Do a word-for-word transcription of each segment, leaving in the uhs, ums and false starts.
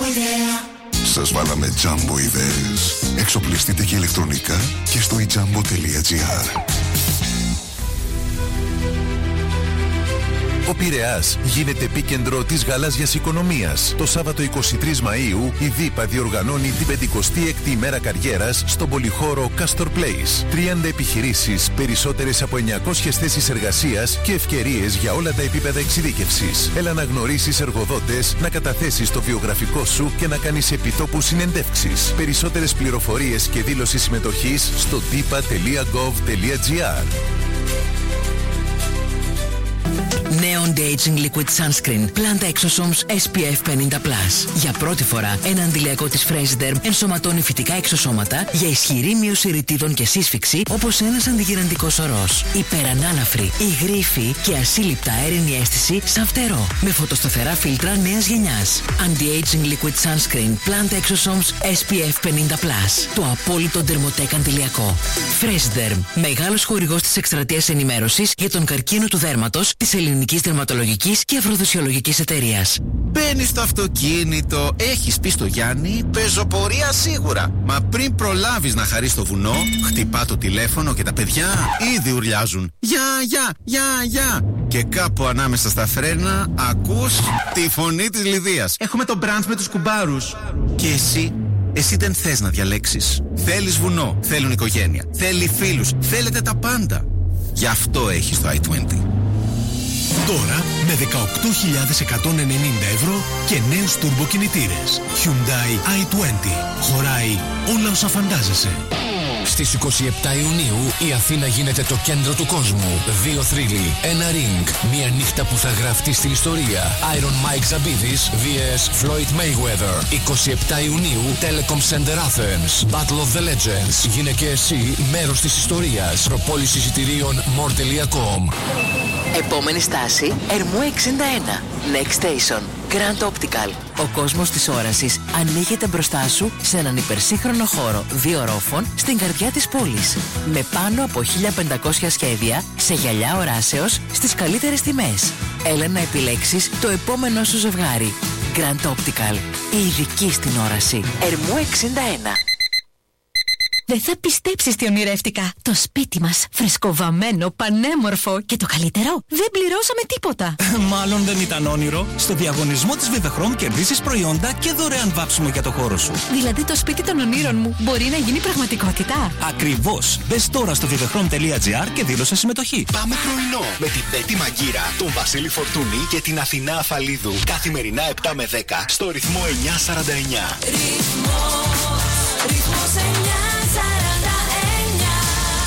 Σας βάλαμε Jumbo ιδέες. Εξοπλιστείτε και ηλεκτρονικά και στο i jumbo τελεία gr. Ο Πειραιάς γίνεται επίκεντρο της γαλάζιας οικονομίας. Το Σάββατο εικοστή τρίτη Μαΐου η ΔΥΠΑ διοργανώνει την πενηκοστή έκτη ημέρα καριέρας στον πολυχώρο Castor Place. τριάντα επιχειρήσεις, περισσότερες από εννιακόσιες θέσεις εργασίας και ευκαιρίες για όλα τα επίπεδα εξειδίκευσης. Έλα να γνωρίσεις εργοδότες, να καταθέσεις το βιογραφικό σου και να κάνεις επιτόπου συνεντεύξεις. Περισσότερες πληροφορίες και δήλωση συμμετοχής στο διπα τελεία gov τελεία gr. Neon De-Aging Liquid Sunscreen Planta Exosomes ες πι εφ πενήντα συν. Για πρώτη φορά, ένα αντιλιακό της Freshderm ενσωματώνει φυτικά εξωσώματα για ισχυρή μείωση ρητίδων και σύσφυξη, όπως ένας αντιγυραντικός ορός. Υπερανάλαφρη, υγρήφη και ασύλληπτα αέρινη αίσθηση σαν φτερό. Με φωτοσταθερά φίλτρα νέας γενιάς. Anti-Aging Liquid Sunscreen Planta Exosomes ες πι εφ πενήντα συν. Το απόλυτο ντερμοτέκ αντιλιακό. Freshderm, μεγάλος χορηγός της εκστρατείας ενημέρωσης για τον καρκίνο του δέρματος της Ελληνικής Δερματολογικής και Αφροδισιολογικής Εταιρείας. Μπαίνεις στο αυτοκίνητο, έχεις πει στο Γιάννη, πεζοπορία σίγουρα. Μα πριν προλάβεις να χαρείς το βουνό, χτυπά το τηλέφωνο και τα παιδιά ήδη ουρλιάζουν. Γεια, γεια, γεια, γεια. Και κάπου ανάμεσα στα φρένα ακούς τη φωνή της Λιδίας. Έχουμε το μπραντς με τους κουμπάρους. Και εσύ, εσύ δεν θες να διαλέξεις. Θέλεις βουνό, θέλουν οικογένεια, θέλει φίλους, θέλετε τα πάντα. Γι' αυτό έχεις το άι είκοσι. Τώρα με δεκαοκτώ χιλιάδες εκατόν ενενήντα ευρώ και νέους τουρμποκινητήρες. Hyundai άι είκοσι. Χωράει όλα όσα φαντάζεσαι. Στις είκοσι επτά Ιουνίου η Αθήνα γίνεται το κέντρο του κόσμου. Δύο θρύλοι, ένα ring, μια νύχτα που θα γραφτεί στην ιστορία. Iron Mike Zabidis vs Floyd Mayweather. είκοσι επτά Ιουνίου Telecom Center Athens. Battle of the Legends. Γίνε και εσύ μέρος της ιστορίας. Προπόληση εισιτηρίων more τελεία com. Επόμενη στάση, Ερμού εξήντα ένα. Next Station, Grand Optical. Ο κόσμος της όρασης ανοίγεται μπροστά σου σε έναν υπερσύγχρονο χώρο δύο ορόφων στην καρδιά της πόλης. Με πάνω από χίλια πεντακόσια σχέδια σε γυαλιά οράσεως στις καλύτερες τιμές. Έλα να επιλέξεις το επόμενό σου ζευγάρι. Grand Optical, η ειδική στην όραση. Ερμού εξήντα ένα. Δεν θα πιστέψεις τι ονειρεύτηκα. Το σπίτι μας, φρεσκοβαμμένο, πανέμορφο και το καλύτερο, δεν πληρώσαμε τίποτα. Μάλλον δεν ήταν όνειρο. Στο διαγωνισμό της Vivechrom κερδίσεις προϊόντα και δωρεάν βάψιμο για το χώρο σου. Δηλαδή το σπίτι των ονείρων μου μπορεί να γίνει πραγματικότητα. Ακριβώς. Μπες τώρα στο vivechrom τελεία gr και δήλωσε συμμετοχή. Πάμε πρωινό με την Πέτη Μαγκύρα, τον Βασίλη Φορτούνη και την Αθηνά Αφαλίδου. Καθημερινά επτά με δέκα στο ρυθμό εννιακόσια σαράντα εννιά. Ρυθμός, ρυθμός εννιακόσια σαράντα εννιά.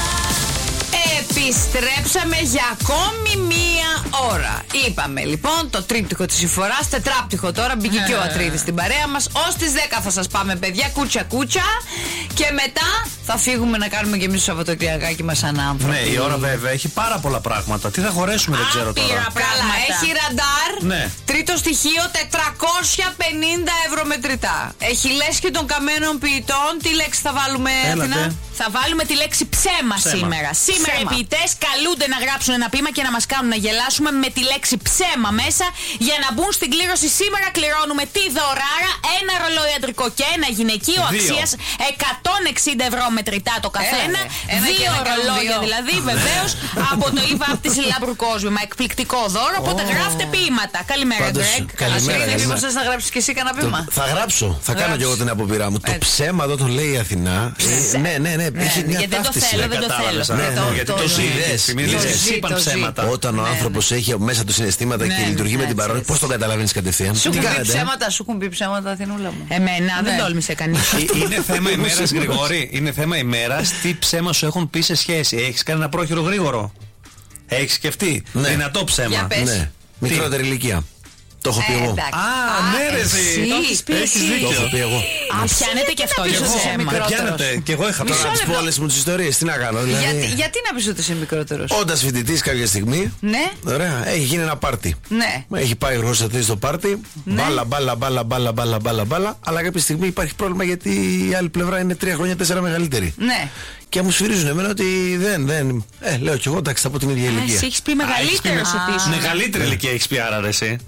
Επιστρέψαμε για ακόμη μία ώρα. Είπαμε λοιπόν το τρίπτυχο της συμφοράς, τετράπτυχο τώρα, μπήκε και ο Ατρίδης στην παρέα μας. Ως τις δέκα θα σας πάμε, παιδιά, κούτσα κούτσα. Και μετά θα φύγουμε να κάνουμε και εμείς το Σαββατοκυριακάκι μας σαν άνθρωποι. Ναι, η ώρα βέβαια έχει πάρα πολλά πράγματα. Τι θα χωρέσουμε, δεν ξέρω τώρα. Καλά, έχει ραντάρ. Ναι. Τρίτο στοιχείο, τετρακόσια πενήντα ευρώ μετρητά. Έχει λέσχη των καμένων ποιητών. Τι λέξη θα βάλουμε, Αθηνά? Θα βάλουμε τη λέξη ψέμα, ψέμα. σήμερα. Σήμερα οι ποιητές καλούνται να γράψουν ένα ποίημα και να μας κάνουν να γελάσουμε με τη λέξη ψέμα μέσα για να μπουν στην κλήρωση. Σήμερα κληρώνουμε τη δωράρα, ένα ρολόι αντρικό και ένα γυναικείο αξίας εκατόν εξήντα ευρώ μετρητά το καθένα. Έλα, δύο ρολόγια δηλαδή, βεβαίως, από το ΙΒΑΠ της Λάμπρου Κόσμου. Μα εκπληκτικό δώρο, οπότε oh. γράφτε ποίηματα. Καλημέρα, Γκρέγκ. Καλημέρα. Μήπως θες να γράψεις και εσύ κανένα ποίημα? Θα γράψω, θα κάνω κι εγώ την αποπειρά μου. Το ψέμα εδώ το λέει η Αθηνά. Ναι, ναι, ναι. Έχει μια γιατί δεν το θέλω, δεν το θέλω. Γιατί το ζει. Όταν ο άνθρωπος έχει μέσα του συναισθήματα και λειτουργεί με την παρόλη, πώς τον καταλαβαίνεις κατευθείαν? Σου έχουν πει ψέματα, σου έχουν πει ψέματα, Αθηνούλα μου. Εμένα δεν τόλμησε κανείς. Είναι θέμα ημέρας, Γρηγόρη. Είναι θέμα ημέρας τι ψέμα σου έχουν πει σε σχέση. Έχεις κάνει ένα πρόχειρο γρήγορο? Έχεις σκεφτεί? Δυνατό ψέμα? Μικρότερη ηλικία. Το έχω πει εγώ. Α, ναι, ρε, εσύ. Το έχεις δίκιο. Το έχω πει εγώ. Α, πιάνετε και αυτό για ψέμα. Πιάνετε, και εγώ είχα πει. Τώρα τις πόλες μου τις ιστορίες, τι να κάνω. Γιατί να πεις ότι είσαι μικρότερος? Όντας φοιτητής κάποια στιγμή. Ναι. Ωραία, έχει γίνει ένα πάρτι. Ναι. Έχει πάει ο Ρώσατης στο πάρτι. Μπάλα, μπάλα, μπάλα, μπάλα, μπάλα, μπάλα, μπάλα. Αλλά κάποια στιγμή υπάρχει πρόβλημα γιατί η άλλη πλευρά είναι τρία χρόνια, τέσσερα μεγαλύτερη. Ναι. Και μου σφυρίζουν εμένα ότι δεν, δεν. Ε, λέω κι εγώ, εντάξει, θα πω την ίδια ηλικία. Εσύ έχεις πει μεγαλύτερο σε πίσω. Μεγαλύτερη ηλικία έχεις πει, άρα ρε εσύ. Ναι. Η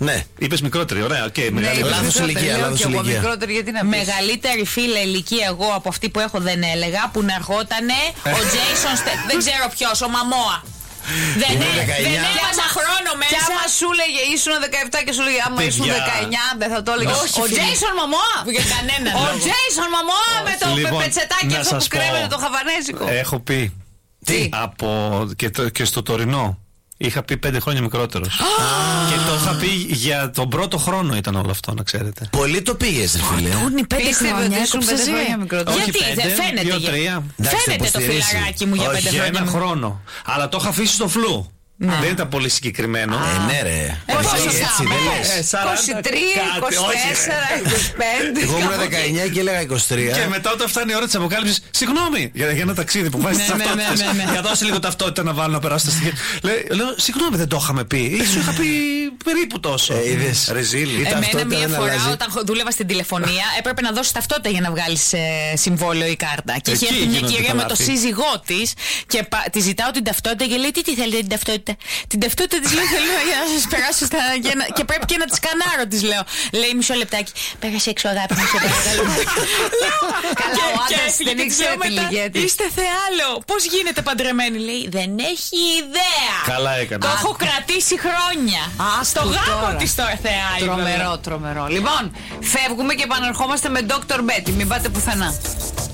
είπες μικρότερη, ωραία, οκ. Okay, μεγάλη. Λάθος ηλικία, λάθος ηλικία. Μικρότερη, γιατί να πεις. Μεγαλύτερη φίλε ηλικία εγώ από αυτή που έχω δεν έλεγα, που να ερχότανε ο Jason Statham, δεν ξέρω ποιος, ο Μαμόα. Δεν έβαζα χρόνο μέσα. Και άμα σου λέγε ήσουν δεκαεπτά και σου λέγε άμα ήσουν δεκαεννιά, δεν θα το έλεγε. Ο Jason Momoa. Για κανέναν. Ο Jason Momoa με το πετσετάκι αυτό που κρέμεται το χαβανέζικο. Έχω πει. Τι? Από και στο τωρινό. Είχα πει πέντε χρόνια μικρότερος. Και το είχα πει για τον πρώτο χρόνο ήταν όλο αυτό, να ξέρετε. Πολύ το πήγες, ρε φίλε. Είναι πέντε Πίστευε ότι χρόνια, ήσουν πέντε χρόνια μικρότερος. Όχι Γιατί πέντε, δεν φαίνεται. δύο, για- τρία. Φαίνεται το φιλαράκι μου για Όχι, πέντε για χρόνια. ένα χρόνο. Αλλά το είχα αφήσει στο φλου. Δεν ήταν πολύ συγκεκριμένο. Ε, ναι, ρε. Πόσο Έτσι, θα δεν με? λες. είκοσι τρία, είκοσι τέσσερα, είκοσι πέντε. Εγώ ήμουν δεκαεννιά και έλεγα είκοσι τρία. Και μετά όταν φτάνει η ώρα της αποκάλυψης, συγγνώμη, για, για ένα ταξίδι που βάζει τις Ναι, ναι, ταυτότητες. ναι, ναι, ναι. Για δώσε λίγο ταυτότητα να βάλω να περάσω τα στοιχεία. Λέει- Λέω, συγγνώμη, δεν το είχαμε πει. Σου είχα πει περίπου τόσο. Ε, είδες. Ρεζίλ. Η Εμένα ταυτότητα μία δεν φορά αλλάζει. όταν χω- δούλευα στην τηλεφωνία έπρεπε να δώσει ταυτότητα για να βγάλει συμβόλαιο ή κάρτα. Και είχε Εκεί έρθει μια γίνονται κυρία τα με το λάθη. σύζυγό τη και πα- τη ζητάω την ταυτότητα και λέει: Τι, τι θέλετε την ταυτότητα. Την ταυτότητα τη λέει: Θέλω για να σα περάσω στα. για να- Και πρέπει και να τη σκανάρω, τη λέω. Λέει μισό λεπτάκι. Πέρασε έξω, αγάπη μου, σε παρακαλώ. Καλά, ο Και- άντρας και δεν της ήξερε λέω τη μετά, ηλικία της. Είστε θεάλο. Πώ γίνεται παντρεμένη, λέει. Δεν έχει ιδέα. Καλά έκανε. Το έχω κρατήσει χρόνια. Στο γάμο τη τώρα θεάει. Τρομερό, τρομερό. Λοιπόν, φεύγουμε και επανερχόμαστε με Doctor Betty. Μην πάτε πουθενά.